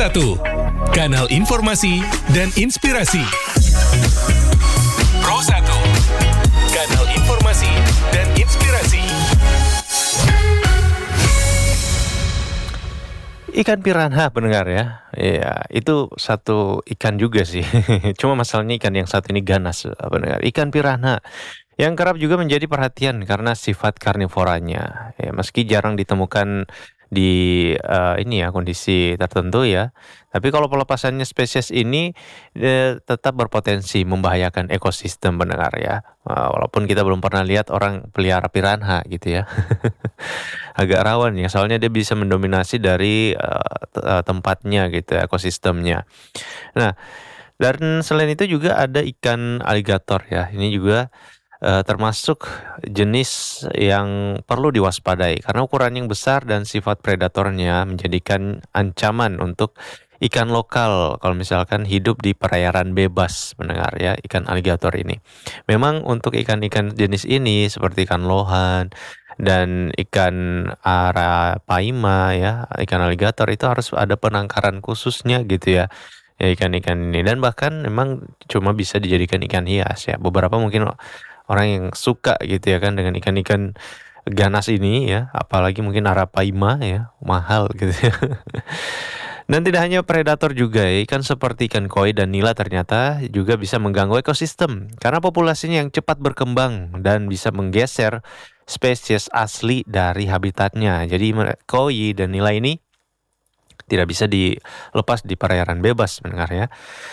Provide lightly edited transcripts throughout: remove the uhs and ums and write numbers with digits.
1, kanal informasi dan inspirasi. Pro 1, kanal informasi dan inspirasi. Ikan piranha pendengar ya. Ya, itu satu ikan juga sih. Cuma masalahnya ikan yang satu ini ganas pendengar. Ikan piranha yang kerap juga menjadi perhatian karena sifat karnivoranya. Ya, meski jarang ditemukan di ini ya kondisi tertentu ya. Tapi kalau pelepasannya spesies ini tetap berpotensi membahayakan ekosistem pendengar ya. Walaupun kita belum pernah lihat orang pelihara piranha gitu ya. Agak rawan ya, soalnya dia bisa mendominasi dari tempatnya gitu, ekosistemnya. Nah, dan selain itu juga ada ikan aligator ya. Ini juga termasuk jenis yang perlu diwaspadai karena ukuran yang besar dan sifat predatornya menjadikan ancaman untuk ikan lokal kalau misalkan hidup di perairan bebas mendengar ya, ikan aligator ini. Memang untuk ikan-ikan jenis ini seperti ikan lohan dan ikan arapaima ya, ikan aligator itu harus ada penangkaran khususnya gitu ya. Ya ikan-ikan ini, dan bahkan memang cuma bisa dijadikan ikan hias ya. Beberapa mungkin orang yang suka gitu ya kan dengan ikan-ikan ganas ini ya, apalagi mungkin arapaima ya, mahal gitu ya. Dan tidak hanya predator juga ya, ikan seperti ikan koi dan nila ternyata juga bisa mengganggu ekosistem karena populasinya yang cepat berkembang dan bisa menggeser spesies asli dari habitatnya. Jadi koi dan nila ini tidak bisa dilepas di perairan bebas mendengar ya.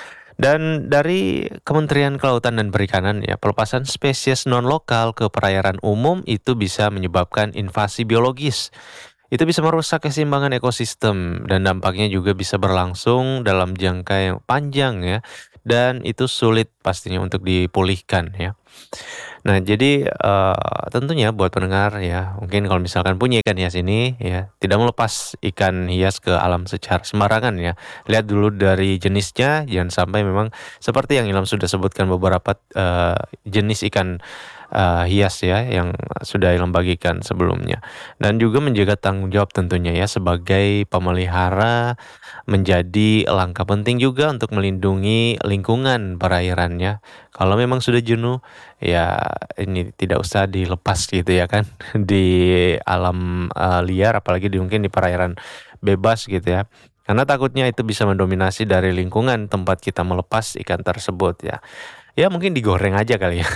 Dan dari Kementerian Kelautan dan Perikanan ya, pelepasan spesies non-lokal ke perairan umum itu bisa menyebabkan invasi biologis. Itu bisa merusak keseimbangan ekosistem dan dampaknya juga bisa berlangsung dalam jangka yang panjang ya. Dan itu sulit pastinya untuk dipulihkan ya. Nah, jadi tentunya buat pendengar ya, mungkin kalau misalkan punya ikan hias ini ya, tidak melepas ikan hias ke alam secara sembarangan ya. Lihat dulu dari jenisnya, jangan sampai memang seperti yang Ilham sudah sebutkan beberapa jenis ikan hias ya yang sudah Ilham bagikan sebelumnya. Dan juga menjaga tanggung jawab tentunya ya sebagai pemelihara menjadi langkah penting juga untuk melindungi lingkungan perairannya. Kalau memang sudah jenuh, ya ini tidak usah dilepas gitu ya kan di alam liar, apalagi mungkin di perairan bebas gitu ya. Karena takutnya itu bisa mendominasi dari lingkungan tempat kita melepas ikan tersebut ya. Ya mungkin digoreng aja kali ya.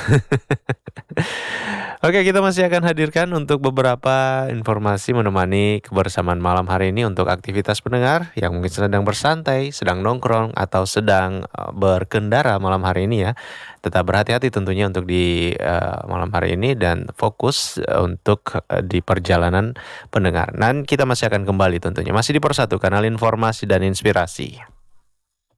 Oke, kita masih akan hadirkan untuk beberapa informasi menemani kebersamaan malam hari ini untuk aktivitas pendengar yang mungkin sedang bersantai, sedang nongkrong, atau sedang berkendara malam hari ini ya. Tetap berhati-hati tentunya untuk di malam hari ini dan fokus untuk di perjalanan pendengar. Dan kita masih akan kembali tentunya. Masih di Pro 1, kanal informasi dan inspirasi.